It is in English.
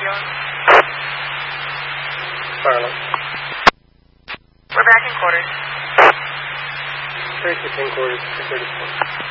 you on? Charlotte. We're back in quarters. 36 in quarters, 34.